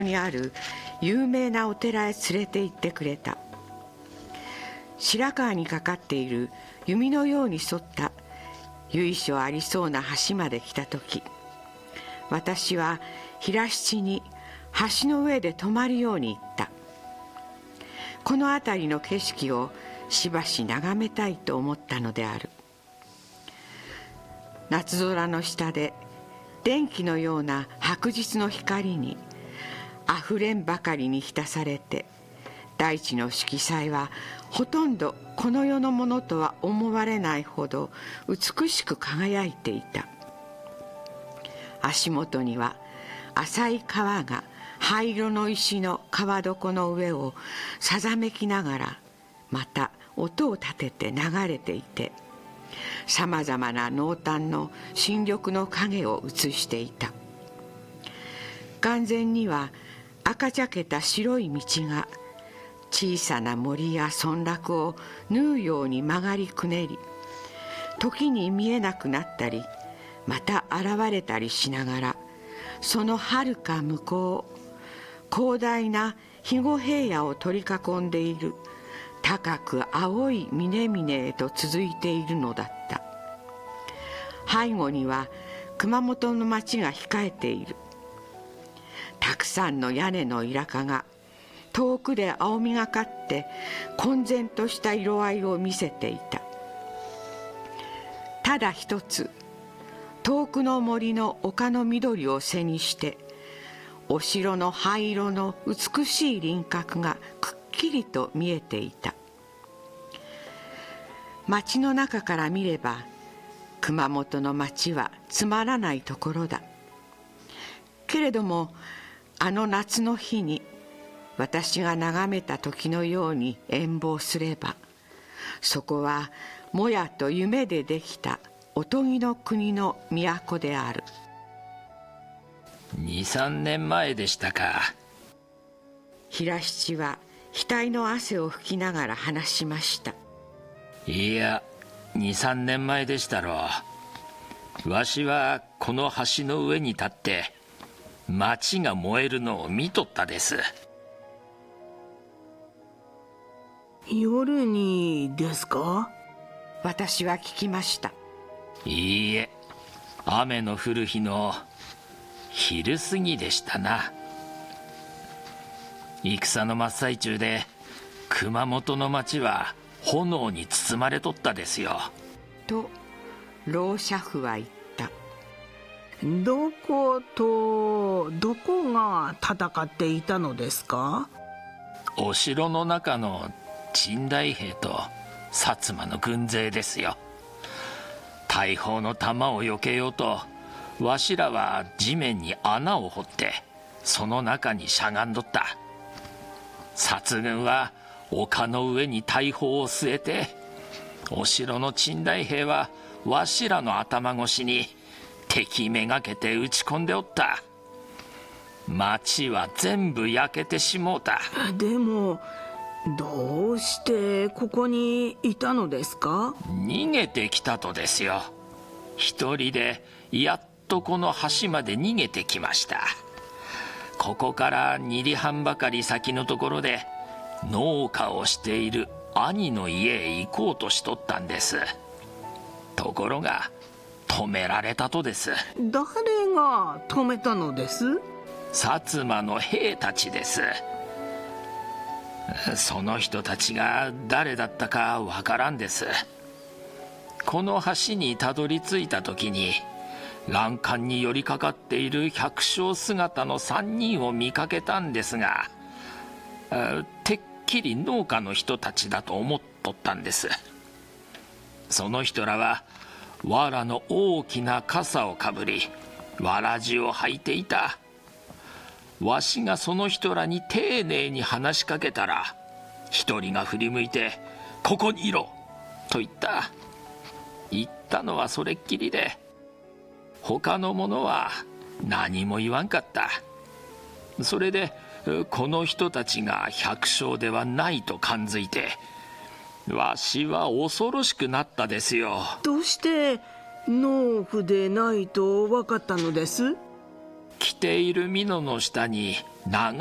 にある有名なお寺へ連れて行ってくれた。白川にかかっている弓のように沿った由緒ありそうな橋まで来た時、私は平七に橋の上で泊まるように言った。この辺りの景色をしばし眺めたいと思ったのである。夏空の下で電気のような白日の光にあふれんばかりに浸されて、大地の色彩はほとんどこの世のものとは思われないほど美しく輝いていた。足元には浅い川が灰色の石の川床の上をさざめきながら、また音を立てて流れていて、さまざまな濃淡の新緑の影を映していた。眼前には赤茶けた白い道が小さな森や村落を縫うように曲がりくねり、時に見えなくなったりまた現れたりしながら、その遥か向こう、広大な肥後平野を取り囲んでいる高く青い峰々へと続いているのだった。背後には熊本の町が控えている。たくさんの屋根のイカが遠くで青みがかって混然とした色合いを見せていた。ただ一つ、遠くの森の丘の緑を背にしてお城の灰色の美しい輪郭がくっきりと見えていた。町の中から見れば熊本の町はつまらないところだ。けれどもあの夏の日に私が眺めた時のように遠望すれば、そこはもやと夢でできたおとぎの国の都である。 2、3年前でしたか。 平七は額の汗を拭きながら話しました。 いや、2、3年前でしたろう。わしはこの橋の上に立って町が燃えるのを見とったです。 夜にですか？ 私は聞きました。 いいえ、雨の降る日の昼過ぎでしたな。戦の真っ最中で熊本の町は炎に包まれとったですよ。 と老車夫は言った。 どことどこが戦っていたのですか？ お城の中の鎮大兵と薩摩の軍勢ですよ。大砲の弾を避けようとわしらは地面に穴を掘ってその中にしゃがんどった。薩軍は丘の上に大砲を据えて、お城の鎮大兵はわしらの頭越しに敵めがけて撃ち込んでおった。町は全部焼けてしもうた。 でもどうしてここにいたのですか？ 逃げてきたとですよ。一人でやっとこの橋まで逃げてきました。ここから2里半ばかり先のところで農家をしている兄の家へ行こうとしとったんです。ところが止められたとです。 誰が止めたのです？ 薩摩の兵たちです。その人たちが誰だったかわからんです。この橋にたどり着いた時に欄干に寄りかかっている百姓姿の3人を見かけたんですが、てっきり農家の人たちだと思っとったんです。その人らは藁の大きな笠をかぶりわらじを履いていた。わしがその人らに丁寧に話しかけたら、一人が振り向いて「ここにいろ!」と言った。言ったのはそれっきりで、他の者は何も言わんかった。それでこの人たちが百姓ではないと感づいて、わしは恐ろしくなったですよ。 どうして農夫でないと分かったのです？ 着ている蓑の下に長